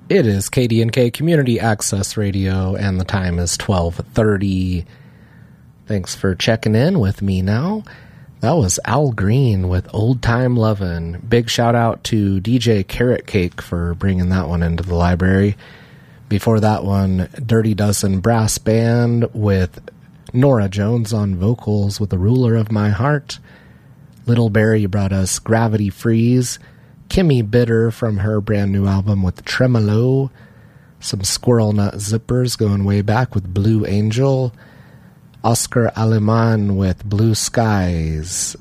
It is KDNK Community Access Radio, and the time is 12:30. Thanks for checking in with me now. That was Al Green with Old Time Lovin'. Big shout out to DJ Carrot Cake for bringing that one into the library. Before that one, Dirty Dozen Brass Band with Nora Jones on vocals with The Ruler of My Heart. Little Barry brought us Gravity Freeze. Kimmy Bitter from her brand new album with Tremolo. Some Squirrel Nut Zippers going way back with Blue Angel. Oscar Aleman with Blue Skies.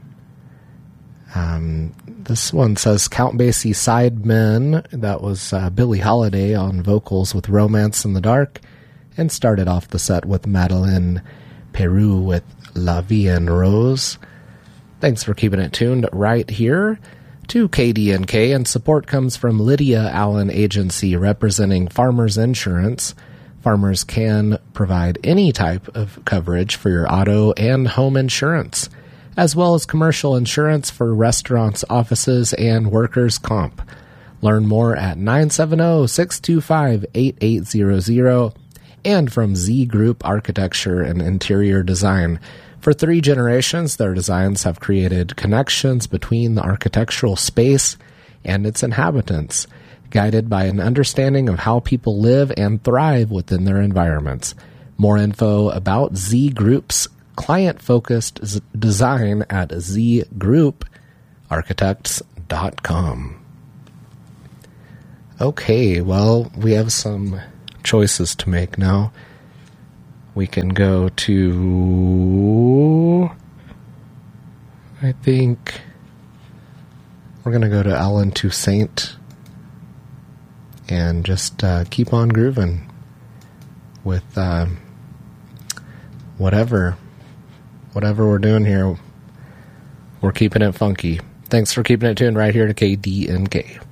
This one says Count Basie Sidemen. That was Billie Holiday on vocals with Romance in the Dark. And started off the set with Madeleine Peru with La Vie en Rose. Thanks for keeping it tuned right here to KDNK, and support comes from Lydia Allen Agency, representing Farmers Insurance. Farmers can provide any type of coverage for your auto and home insurance, as well as commercial insurance for restaurants, offices, and workers' comp. Learn more at 970-625-8800 and from Z Group Architecture and Interior Design. For 3 generations, their designs have created connections between the architectural space and its inhabitants, guided by an understanding of how people live and thrive within their environments. More info about Z Group's client-focused design at zgrouparchitects.com. Okay, well, we have some choices to make now. We can go to, I think we're going to go to Alan Toussaint and just keep on grooving with whatever we're doing here. We're keeping it funky. Thanks for keeping it tuned right here to KDNK.